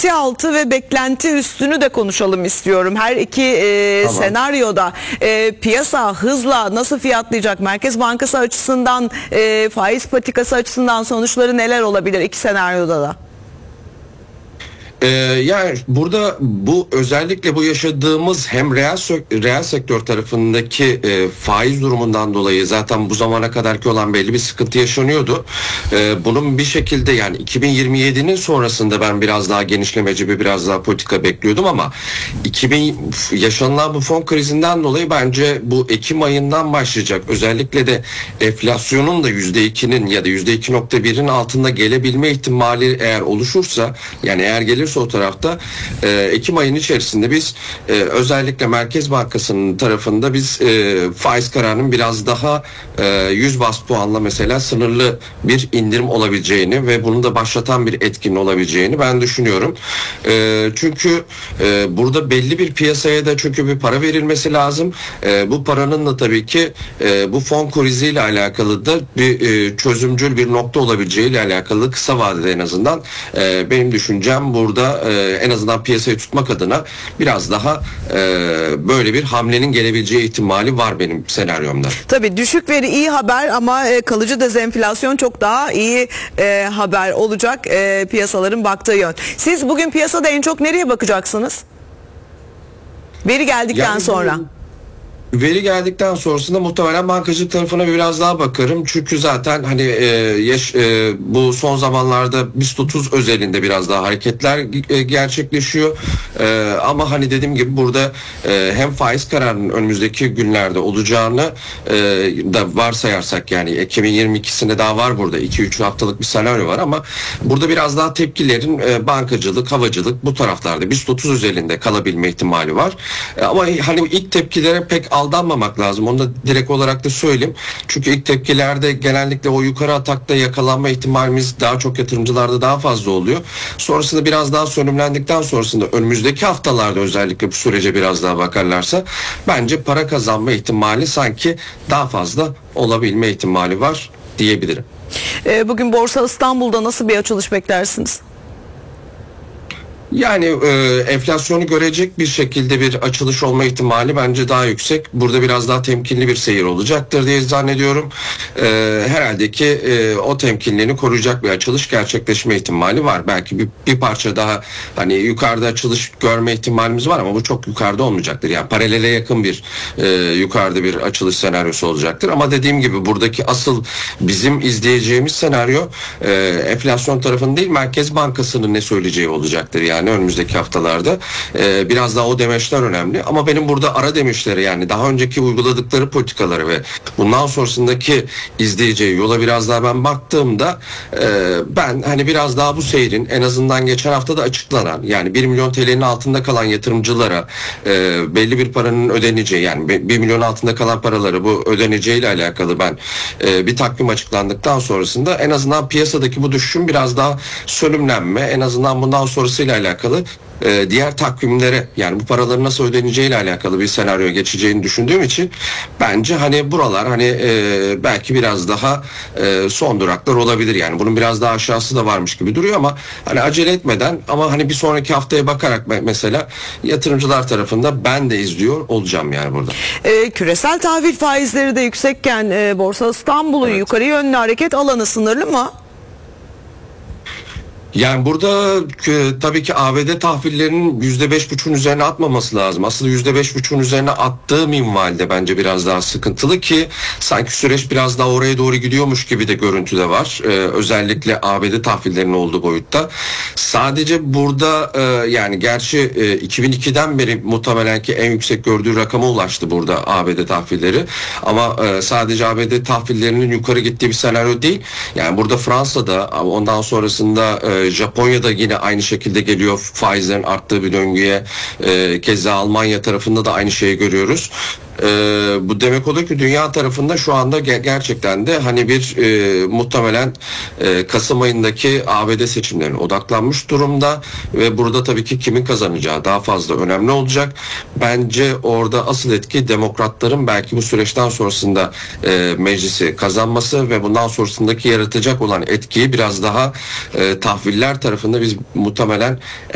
Altı ve beklenti üstünü de konuşalım istiyorum. Her iki Tamam. senaryoda piyasa hızla nasıl fiyatlayacak? Merkez Bankası açısından, faiz patikası açısından sonuçları neler olabilir iki senaryoda da? Yani burada bu özellikle bu yaşadığımız hem reel sektör tarafındaki faiz durumundan dolayı zaten bu zamana kadarki olan belli bir sıkıntı yaşanıyordu. Bunun bir şekilde yani 2027'nin sonrasında ben biraz daha genişlemeci biraz daha politika bekliyordum ama yaşanılan bu fon krizinden dolayı bence bu Ekim ayından başlayacak. Özellikle de enflasyonun da %2'nin ya da %2.1'in altında gelebilme ihtimali eğer oluşursa, yani eğer gelirse o tarafta Ekim ayının içerisinde biz özellikle Merkez Bankası'nın tarafında biz faiz kararının biraz daha 100 bas puanla mesela sınırlı bir indirim olabileceğini ve bunu da başlatan bir etkin olabileceğini ben düşünüyorum. Çünkü burada belli bir piyasaya da çünkü bir para verilmesi lazım. Bu paranın da tabii ki bu fon kriziyle alakalı da bir çözümcül bir nokta olabileceğiyle alakalı kısa vadede en azından benim düşüncem burada en azından piyasayı tutmak adına biraz daha böyle bir hamlenin gelebileceği ihtimali var benim senaryomda. Tabii düşük veri iyi haber ama kalıcı dezenflasyon çok daha iyi haber olacak piyasaların baktığı yön. Siz bugün piyasada en çok nereye bakacaksınız? Veri geldikten sonra. Veri geldikten sonrasında muhtemelen bankacılık tarafına biraz daha bakarım. Çünkü zaten hani bu son zamanlarda BIST 30 özelinde biraz daha hareketler gerçekleşiyor. Ama hani dediğim gibi burada hem faiz kararının önümüzdeki günlerde olacağını da varsayarsak, yani Ekim 22'sinde daha var, burada 2-3 haftalık bir senaryo var ama burada biraz daha tepkilerin bankacılık, havacılık bu taraflarda BIST 30 özelinde kalabilme ihtimali var. Ama hani ilk tepkilere pek aldanmamak lazım. Onu da direkt olarak da söyleyeyim. Çünkü ilk tepkilerde genellikle o yukarı atakta yakalanma ihtimalimiz daha çok yatırımcılarda daha fazla oluyor. Sonrasında biraz daha sönümlendikten sonrasında önümüzdeki haftalarda özellikle bu sürece biraz daha bakarlarsa bence para kazanma ihtimali sanki daha fazla olabilme ihtimali var diyebilirim. Bugün Borsa İstanbul'da nasıl bir açılış beklersiniz? Yani enflasyonu görecek bir şekilde bir açılış olma ihtimali bence daha yüksek. Burada biraz daha temkinli bir seyir olacaktır diye zannediyorum. Herhalde ki o temkinliğini koruyacak bir açılış gerçekleşme ihtimali var. Belki bir parça daha hani yukarıda açılış görme ihtimalimiz var ama bu çok yukarıda olmayacaktır. Yani paralele yakın bir yukarıda bir açılış senaryosu olacaktır. Ama dediğim gibi buradaki asıl bizim izleyeceğimiz senaryo enflasyon tarafının değil, Merkez Bankası'nın ne söyleyeceği olacaktır. Yani önümüzdeki haftalarda biraz daha o demeçler önemli ama benim burada ara demeçleri, yani daha önceki uyguladıkları politikaları ve bundan sonrasındaki izleyeceği yola biraz daha ben baktığımda ben hani biraz daha bu seyrin en azından geçen hafta da açıklanan, yani 1 milyon TL'nin altında kalan yatırımcılara belli bir paranın ödeneceği, yani 1 milyon altında kalan paraları bu ödeneceğiyle alakalı ben bir takvim açıklandıktan sonrasında en azından piyasadaki bu düşüşün biraz daha sönümlenme, en azından bundan sonrasıyla alakalı diğer takvimlere, yani bu paraların nasıl ödeneceğiyle alakalı bir senaryo geçeceğini düşündüğüm için bence hani buralar hani belki biraz daha son duraklar olabilir. Yani bunun biraz daha aşağısı da varmış gibi duruyor ama hani acele etmeden, ama hani bir sonraki haftaya bakarak mesela yatırımcılar tarafında ben de izliyor olacağım yani burada. Küresel tahvil faizleri de yüksekken Borsa İstanbul'un yukarı yönlü hareket alanı sınırlı mı? Yani burada tabii ki ABD tahvillerinin %5,5'un üzerine atmaması lazım. Aslında %5,5'un üzerine attığı minvalde bence biraz daha sıkıntılı ki sanki süreç biraz daha oraya doğru gidiyormuş gibi de görüntü de var. Özellikle ABD tahvillerinin olduğu boyutta. Sadece burada yani gerçi 2002'den beri muhtemelen ki en yüksek gördüğü rakama ulaştı burada ABD tahvilleri. Ama sadece ABD tahvillerinin yukarı gittiği bir senaryo değil. Yani burada Fransa'da, ondan sonrasında Japonya'da yine aynı şekilde geliyor, faizlerin arttığı bir döngüye. Keza Almanya tarafında da aynı şeyi görüyoruz. Bu demek oluyor ki dünya tarafında şu anda gerçekten de hani bir muhtemelen Kasım ayındaki ABD seçimlerine odaklanmış durumda ve burada tabii ki kimin kazanacağı daha fazla önemli olacak. Bence orada asıl etki demokratların belki bu süreçten sonrasında meclisi kazanması ve bundan sonrasındaki yaratacak olan etkiyi biraz daha tahviller tarafında biz muhtemelen